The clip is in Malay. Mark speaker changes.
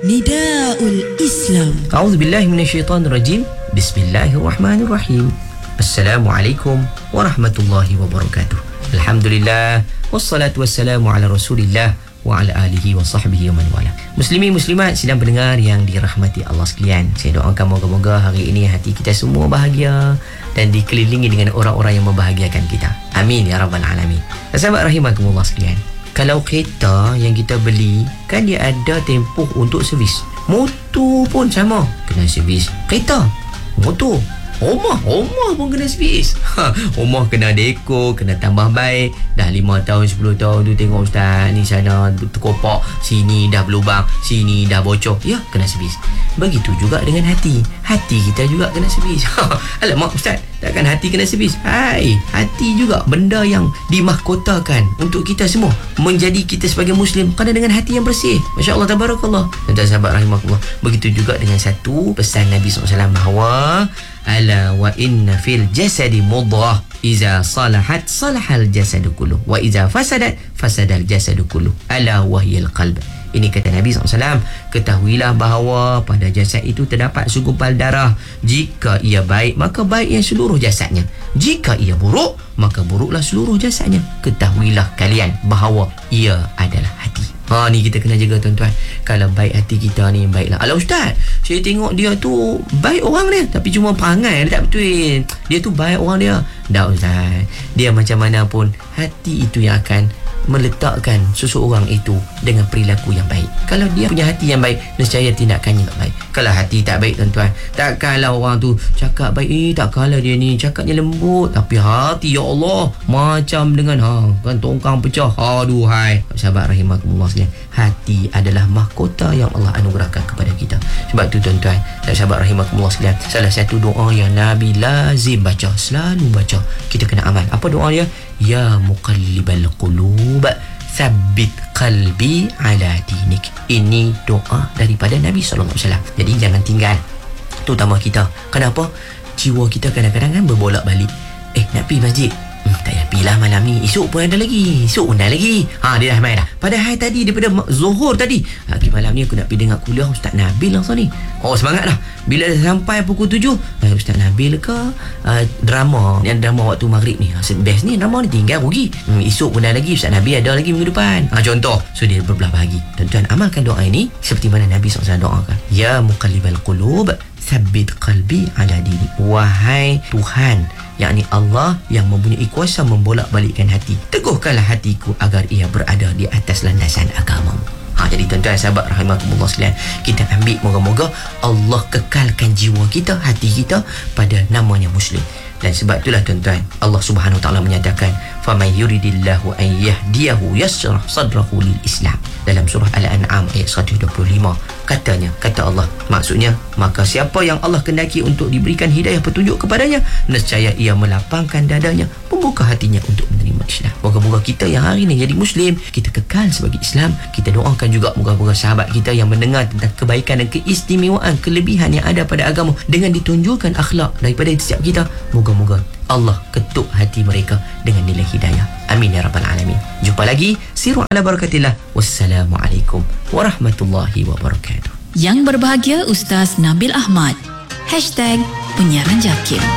Speaker 1: Nidaul Islam.
Speaker 2: A'udzubillahi minasyaitonirrajim. Bismillahirrahmanirrahim. Assalamualaikum warahmatullahi wabarakatuh. Alhamdulillah wassalatu wassalamu ala Rasulillah wa ala alihi wa sahbihi wa man wala. Muslimin muslimat sidang pendengar yang dirahmati Allah sekalian, saya doakan moga-moga hari ini hati kita semua bahagia dan dikelilingi dengan orang-orang yang membahagiakan kita. Amin ya rabbal alamin. Sahabat rahimakumullah sekalian, kalau kereta yang kita beli kan dia ada tempoh untuk servis. Motor pun sama, kena servis. Kereta, motor, rumah pun kena servis. Rumah kena dekor, kena tambah baik. Dah 5 tahun 10 tahun tu tengok ustaz ni sana terkopak, sini dah berlubang, sini dah bocor. Ya, kena servis. Begitu juga dengan hati. Hati kita juga kena servis. Alamak ustaz, takkan hati kena servis? Hai, hati juga benda yang dimahkotakan untuk kita semua menjadi kita sebagai Muslim kerana dengan hati yang bersih. Masya Allah, tabarakallah. Dan sahabat rahimakumullah, begitu juga dengan satu pesan Nabi SAW bahawa ala wa inna fil jasadi mudghah iza salahat salahal jasadu kulluh wa iza fasadat fasadal jasadu kulluh ala wahyal qalb. Ini kata Nabi SAW, ketahuilah bahawa pada jasad itu terdapat segumpal darah. Jika ia baik, maka baiknya seluruh jasadnya. Jika ia buruk, maka buruklah seluruh jasadnya. Ketahuilah kalian bahawa ia adalah hati. Ni kita kena jaga tuan-tuan. Kalau baik hati kita ni, baiklah. Alah ustaz, saya tengok dia tu baik orang dia, tapi cuma perangai dia tak betul. Dia tu baik orang dia. Tak ustaz, dia macam mana pun hati itu yang akan meletakkan seseorang itu dengan perilaku yang baik. Kalau dia punya hati yang baik, nescaya tindakannya tak baik. Kalau hati tak baik tuan-tuan, takkanlah orang tu cakap baik, takkanlah dia ni cakapnya lembut, tapi hati ya Allah macam dengan kan tongkang pecah. Aduhai sahabat rahimakumullah sekalian, hati adalah mahkota yang Allah anugerahkan kepada kita. Sebab tu tuan-tuan dan sahabat rahimakumullah sekalian, salah satu doa yang Nabi lazim baca, selalu baca, kita kena amal. Apa doa dia? Ya muqallibal qulub tsabbit qalbi ala dinik. Ini doa daripada Nabi SAW. Jadi jangan tinggal, terutama kita. Kenapa? Jiwa kita kadang-kadang kan berbolak-balik. Nak pergi masjid, tak payah pergilah malam ni, esok pun ada lagi, esok pun dah lagi. Dia dah main dah. Padahal tadi daripada Zuhur tadi, pergi malam ni aku nak pergi dengar kuliah Ustaz Nabil langsung ni. Semangat dah. Bila dah sampai pukul 7, Ustaz Nabil ke drama waktu maghrib ni, best ni drama ni, tinggal rugi. Esok pun dah lagi, Ustaz Nabil ada lagi minggu depan. Contoh. So dia berbelah bahagi. Tuan-tuan, amalkan doa ini seperti mana Nabi SAW doakan. Ya muqallibal qulub tsabbit qalbi ala dini. Wahai Tuhan, yakni Allah yang mempunyai kuasa membolak-balikkan hati, teguhkanlah hatiku agar ia berada di atas landasan agamamu. Jadi tuan-tuan sahabat rahimakumullah sekalian, kita ambil moga-moga Allah kekalkan jiwa kita, hati kita pada namanya Muslim. Dan sebab itulah tuan-tuan, Allah Subhanahu Wa Taala menyatakan, faman yuridillahu an yahdiyahu yashrah sadrahu lil Islam. Dalam surah Al-An'am ayat 125, kata Allah, maksudnya, maka siapa yang Allah kendaki untuk diberikan hidayah petunjuk kepadanya, nescaya ia melapangkan dadanya, membuka hatinya untuk menerima Islam. Moga-moga kita yang hari ini jadi Muslim, kita kekal sebagai Islam. Kita doakan juga moga-moga sahabat kita yang mendengar tentang kebaikan dan keistimewaan, kelebihan yang ada pada agama dengan ditunjukkan akhlak daripada setiap kita, moga-moga Allah ketuk hati mereka dengan nilai hidayah. Amin ya rabbal alamin. Jumpa lagi, siru ala barakatillah. Wassalamualaikum warahmatullahi wabarakatuh.
Speaker 1: Yang berbahagia Ustaz Nabil Ahmad. #Penyiaran Jakir.